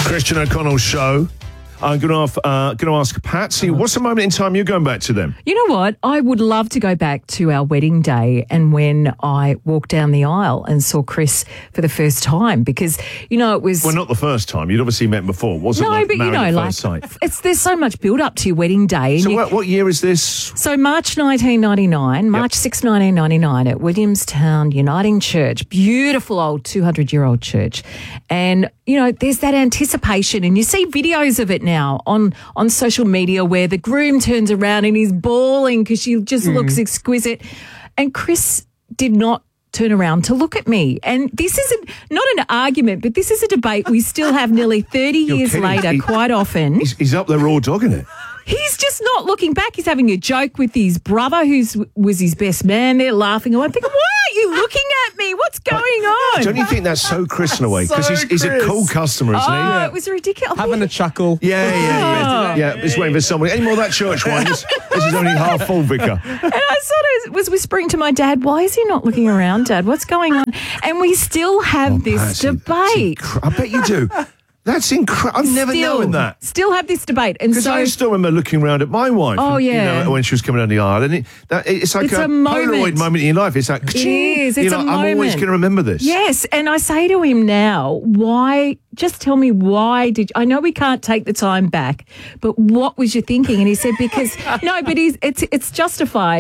Christian O'Connell show. I'm going to ask Patsy, what's the moment in time you're going back to them? You know what? I would love to go back to our wedding day and when I walked down the aisle and saw Chris for the first time because, it was... Well, not the first time. You'd obviously met before. Wasn't No, like but, married at first sight. there's so much build-up to your wedding day. So what year is this? So March 1999, March 6, 1999 at Williamstown Uniting Church, beautiful old 200-year-old church. And, there's that anticipation and you see videos of it now on social media where the groom turns around and he's bawling because she just looks exquisite. And Chris did not turn around to look at me. And this isn't not an argument, but this is a debate we still have nearly 30 years later quite often. He's up there raw dogging it. He's just not looking back. He's having a joke with his brother, who was his best man. They're laughing. I'm thinking, why aren't you looking at me? What's going on? Don't you think that's so Chris in a way? Because he's a cool customer, isn't he? Oh, it was ridiculous. Having a chuckle. Yeah. Just waiting for someone. Any more of that church wine? This is only half full, Vicar. And I sort of was whispering to my dad, why is he not looking around, Dad? What's going on? And we still have this debate. I bet you do. That's incredible. I've never known that. Still have this debate. And because I still remember looking around at my wife. Oh, yeah. When she was coming down the aisle. And it's like a Polaroid moment in your life. It's like, it is. It's a moment. I'm always going to remember this. Yes. And I say to him now, just tell me why I know we can't take the time back, but what was you thinking? And he said, because, no, but it's justified.